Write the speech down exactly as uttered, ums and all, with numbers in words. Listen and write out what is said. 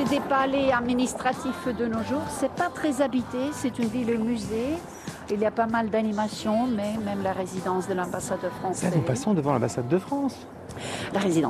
des palais administratifs de nos jours. C'est pas très habité, c'est une ville-musée. Il y a pas mal d'animations, mais même la résidence de l'ambassade de France. Là, nous passons devant l'ambassade de France. La résidence